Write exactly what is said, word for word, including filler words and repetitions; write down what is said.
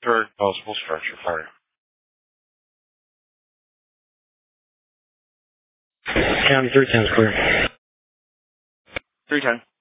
Third possible structure fire. County three ten is clear. three ten.